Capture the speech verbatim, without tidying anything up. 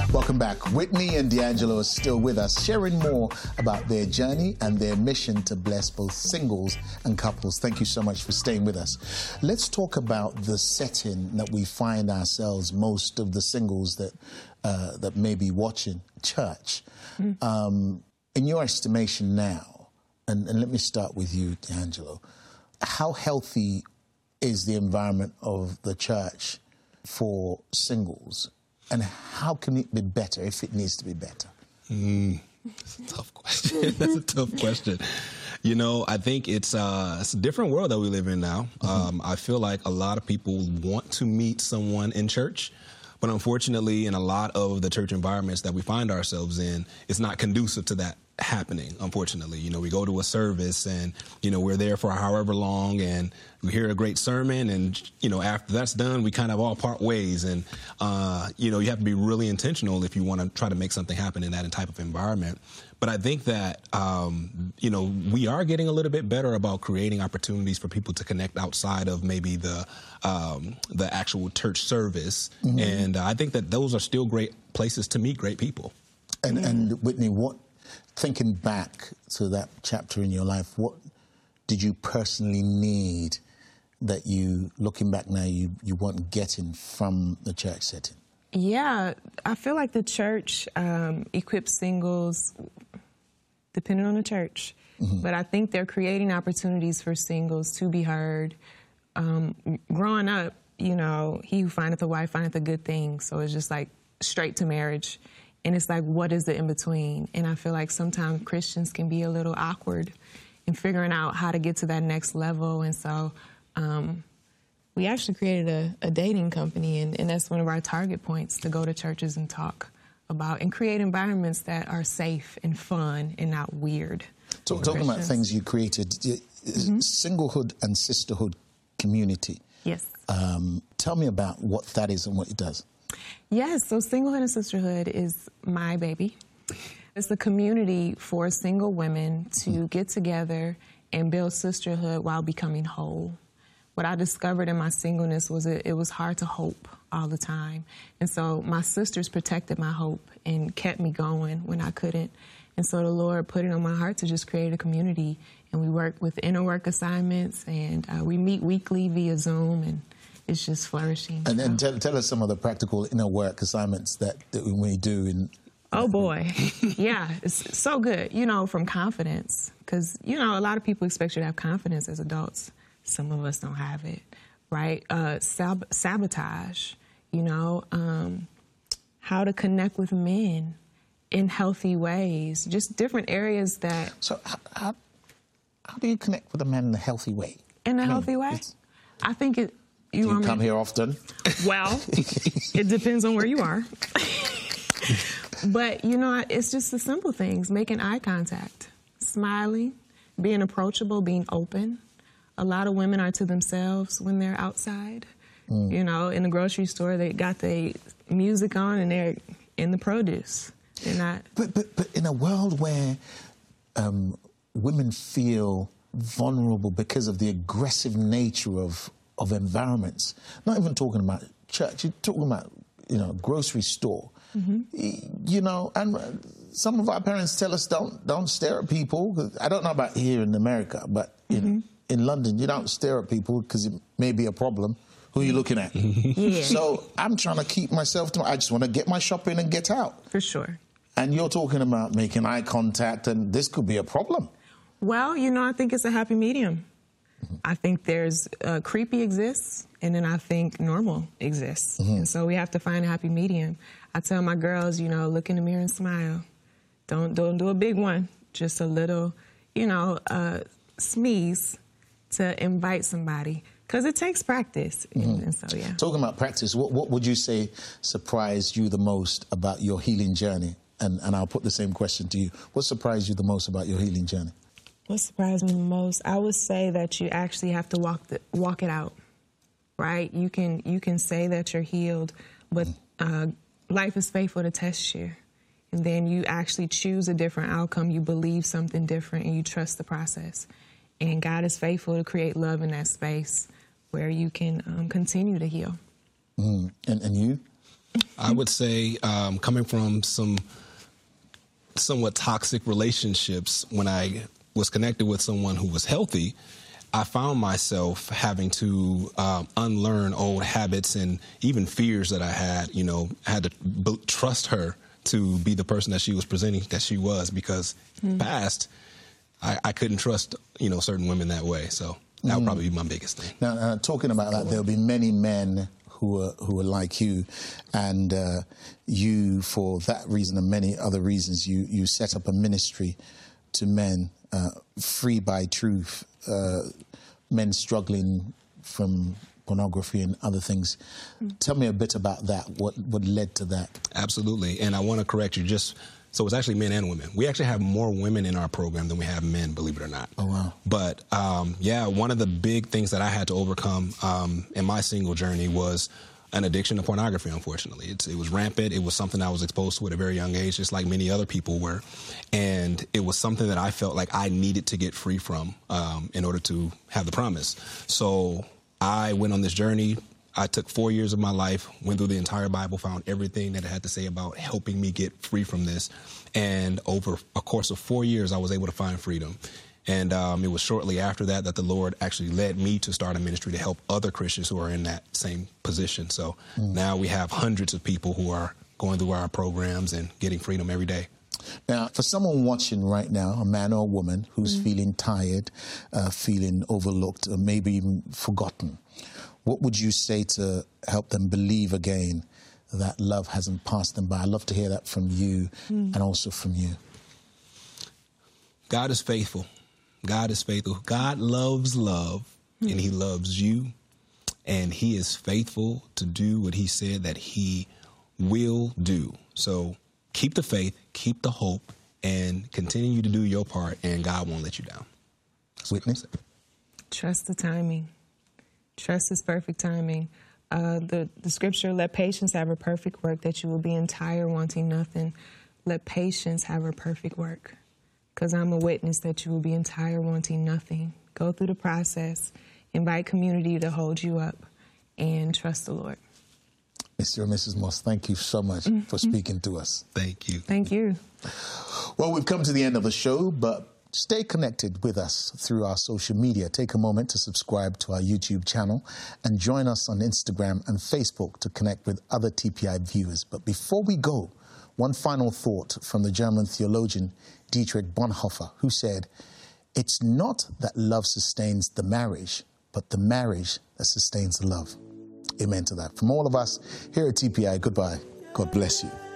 Welcome back. Whitney and D'Angelo are still with us, sharing more about their journey and their mission to bless both singles and couples. Thank you so much for staying with us. Let's talk about the setting that we find ourselves, most of the singles that uh, that may be watching, church. Mm. Um, in your estimation now, and, and let me start with you, D'Angelo, how healthy is the environment of the church for singles? And how can it be better if it needs to be better? Mm, that's a tough question. That's a tough question. You know, I think it's, uh, it's a different world that we live in now. Mm-hmm. um, I feel like a lot of people want to meet someone in church, but unfortunately, in a lot of the church environments that we find ourselves in, it's not conducive to that happening, unfortunately. You know, we go to a service and, you know, we're there for however long and we hear a great sermon and, you know, after that's done, we kind of all part ways. And, uh, you know, you have to be really intentional if you want to try to make something happen in that type of environment. But I think that, um, you know, we are getting a little bit better about creating opportunities for people to connect outside of maybe the um, the actual church service. Mm-hmm. And uh, I think that those are still great places to meet great people. And, mm-hmm. and Whitney, what, thinking back to that chapter in your life, what did you personally need that you, looking back now, you, you weren't getting from the church setting? Yeah, I feel like the church um, equips singles depending on the church. Mm-hmm. But I think they're creating opportunities for singles to be heard. Um, growing up, you know, he who findeth a wife findeth a good thing. So it's just like straight to marriage. And it's like, what is the in-between? And I feel like sometimes Christians can be a little awkward in figuring out how to get to that next level. And so um, we actually created a, a dating company, and, and that's one of our target points, to go to churches and talk about and create environments that are safe and fun and not weird. So, talking about things you created, mm-hmm. Singlehood and Sisterhood Community. Yes. Um, tell me about what that is and what it does. Yes, so Singlehood and Sisterhood is my baby. It's a community for single women to mm. get together and build sisterhood while becoming whole. What I discovered in my singleness was it, it was hard to hope all the time. And so my sisters protected my hope and kept me going when I couldn't. And so the Lord put it on my heart to just create a community. And we work with inner work assignments, and uh, we meet weekly via Zoom, and it's just flourishing. And then tell, tell us some of the practical inner work assignments that, that we do. In oh, boy. Yeah, it's so good. You know, from confidence, because, you know, a lot of people expect you to have confidence as adults. Some of us don't have it, right? Uh, sab sabotage, you know, um, how to connect with men in healthy ways, just different areas that... So how, how, how do you connect with a man in a healthy way? In a I healthy mean, way? I think it... You, do you come me? here often? Well, it depends on where you are. But, you know, it's just the simple things, making eye contact, smiling, being approachable, being open. A lot of women are to themselves when they're outside. Mm. You know, in the grocery store, they got the music on and they're in the produce. They're not... But, but, but in a world where um, women feel vulnerable because of the aggressive nature of of environments, not even talking about church, you're talking about, you know, grocery store, mm-hmm. you know, and some of our parents tell us don't don't stare at people. I don't know about here in America, but you mm-hmm. know, in London, you don't stare at people because it may be a problem. Who are you looking at? Yeah. So I'm trying to keep myself to, I just want to get my shopping and get out. For sure. And you're talking about making eye contact, and this could be a problem. Well, you know, I think it's a happy medium. I think there's uh, creepy exists, and then I think normal exists. Mm-hmm. And so we have to find a happy medium. I tell my girls, you know, look in the mirror and smile. Don't, don't do a big one, just a little, you know, uh, sneeze to invite somebody, because it takes practice. Mm-hmm. and, and so, yeah. Talking about practice, what, what would you say surprised you the most about your healing journey? And, and I'll put the same question to you. What surprised you the most about your healing journey? What surprised me the most? I would say that you actually have to walk the, walk it out, right? You can you can say that you're healed, but uh, life is faithful to test you. And then you actually choose a different outcome. You believe something different, and you trust the process. And God is faithful to create love in that space where you can um, continue to heal. Mm. And, and you? I would say um, coming from some somewhat toxic relationships, when I was connected with someone who was healthy, I found myself having to um, unlearn old habits and even fears that I had. You know, I had to b- trust her to be the person that she was presenting that she was, because mm. in the past, I, I couldn't trust, you know, certain women that way. So that would mm. probably be my biggest thing. Now, uh, talking about that, there'll be many men who are who are like you, and uh, you, for that reason and many other reasons, you you set up a ministry to men, uh, Free by Truth, uh, men struggling from pornography and other things. Mm. Tell me a bit about that. What what led to that? Absolutely, and I want to correct you. Just so it's actually men and women. We actually have more women in our program than we have men, believe it or not. Oh wow! But um, yeah, one of the big things that I had to overcome um, in my single journey was an addiction to pornography. Unfortunately, it's, it was rampant. It was something I was exposed to at a very young age, just like many other people were, and it was something that I felt like I needed to get free from um, in order to have the promise. So I went on this journey. I took four years of my life, went through the entire Bible, found everything that it had to say about helping me get free from this. And over a course of four years, I was able to find freedom. And um, it was shortly after that that the Lord actually led me to start a ministry to help other Christians who are in that same position. So mm. now we have hundreds of people who are going through our programs and getting freedom every day. Now, for someone watching right now, a man or a woman who's mm. feeling tired, uh, feeling overlooked, or maybe even forgotten, what would you say to help them believe again that love hasn't passed them by? I'd love to hear that from you mm. and also from you. God is faithful. God is faithful. God loves love, mm. and he loves you, and he is faithful to do what he said that he will do. So keep the faith, keep the hope, and continue to do your part, and God won't let you down. That's Whitney? Trust the timing. Trust his perfect timing. Uh, the, the scripture, let patience have a perfect work, that you will be entire, wanting nothing. Let patience have a perfect work, because I'm a witness that you will be entire, wanting nothing. Go through the process, invite community to hold you up, and trust the Lord. Mister and Missus Moss, thank you so much mm-hmm. for speaking to us. Thank you. Thank you. Well, we've come to the end of the show, but stay connected with us through our social media. Take a moment to subscribe to our YouTube channel and join us on Instagram and Facebook to connect with other T P I viewers. But before we go, one final thought from the German theologian Dietrich Bonhoeffer, who said, "It's not that love sustains the marriage, but the marriage that sustains the love." Amen to that. From all of us here at T P I, goodbye. God bless you.